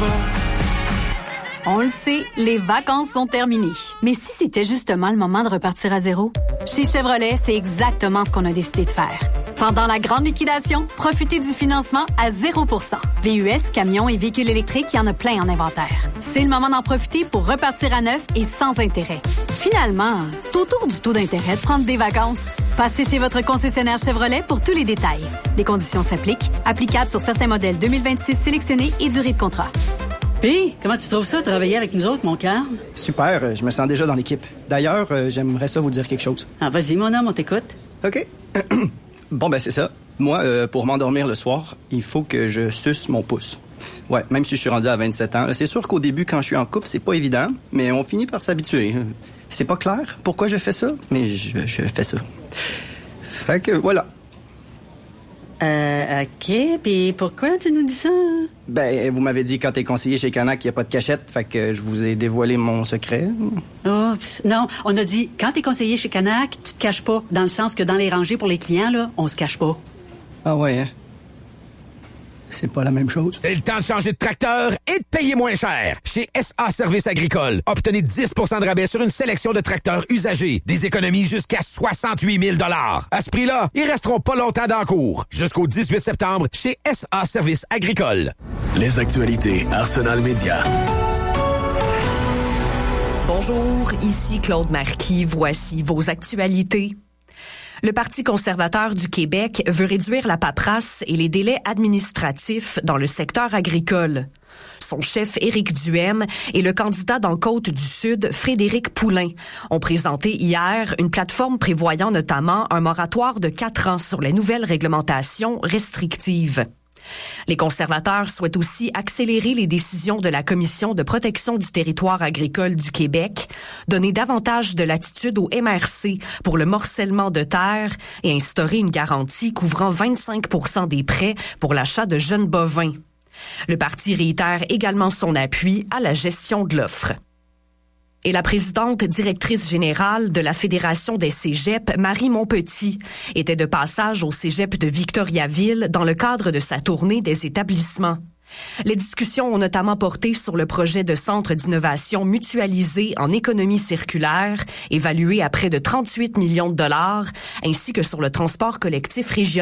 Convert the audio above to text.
On le sait, les vacances sont terminées. Mais si c'était justement le moment de repartir à zéro? Chez Chevrolet, c'est exactement ce qu'on a décidé de faire. Pendant la grande liquidation, profitez du financement à 0%. VUS, camions et véhicules électriques, il y en a plein en inventaire. C'est le moment d'en profiter pour repartir à neuf et sans intérêt. Finalement, c'est au tour du taux d'intérêt de prendre des vacances. Passez chez votre concessionnaire Chevrolet pour tous les détails. Les conditions s'appliquent. Applicables sur certains modèles 2026 sélectionnés et durée de contrat. Pis, comment tu trouves ça, travailler avec nous autres, mon cœur? Super, je me sens déjà dans l'équipe. D'ailleurs, j'aimerais ça vous dire quelque chose. Ah, vas-y, mon homme, on t'écoute. OK. Bon, ben c'est ça. Moi, pour m'endormir le soir, il faut que je suce mon pouce. Ouais, même si je suis rendu à 27 ans. C'est sûr qu'au début, quand je suis en couple, c'est pas évident, mais on finit par s'habituer. C'est pas clair pourquoi je fais ça, mais je fais ça. Fait que voilà. OK. Puis pourquoi tu nous dis ça? Ben, vous m'avez dit quand t'es conseiller chez Canac qu'il n'y a pas de cachette, fait que je vous ai dévoilé mon secret. Oh, non, on a dit, quand t'es conseiller chez Canac, tu te caches pas. Dans le sens que dans les rangées pour les clients, là, on se cache pas. Ah ouais, hein? C'est pas la même chose. C'est le temps de changer de tracteur et de payer moins cher. Chez SA Services Agricoles, obtenez 10 de rabais sur une sélection de tracteurs usagés. Des économies jusqu'à 68 000 $. À ce prix-là, ils resteront pas longtemps dans le cours. Jusqu'au 18 septembre, chez SA Services Agricoles. Les actualités Arsenal Média. Bonjour, ici Claude Marquis. Voici vos actualités. Le Parti conservateur du Québec veut réduire la paperasse et les délais administratifs dans le secteur agricole. Son chef, Éric Duhaime, et le candidat dans Côte-du-Sud, Frédéric Poulain, ont présenté hier une plateforme prévoyant notamment un moratoire de 4 ans sur les nouvelles réglementations restrictives. Les conservateurs souhaitent aussi accélérer les décisions de la Commission de protection du territoire agricole du Québec, donner davantage de latitude au MRC pour le morcellement de terre et instaurer une garantie couvrant 25% des prêts pour l'achat de jeunes bovins. Le parti réitère également son appui à la gestion de l'offre. Et la présidente directrice générale de la Fédération des cégeps, Marie Montpetit, était de passage au cégep de Victoriaville dans le cadre de sa tournée des établissements. Les discussions ont notamment porté sur le projet de centre d'innovation mutualisé en économie circulaire, évalué à près de 38 millions de $, ainsi que sur le transport collectif régional.